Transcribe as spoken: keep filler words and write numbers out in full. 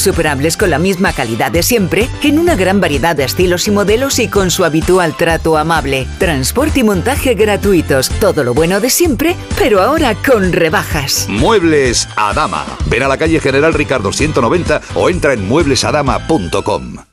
insuperables con la misma calidad de siempre, en una gran variedad de estilos y modelos y con su habitual trato amable. Transporte y montaje gratuitos. Todo lo bueno de siempre, pero ahora con rebajas. Muebles Adama. Ven a la calle General Ricardo ciento noventa o entra en mueblesadama punto com.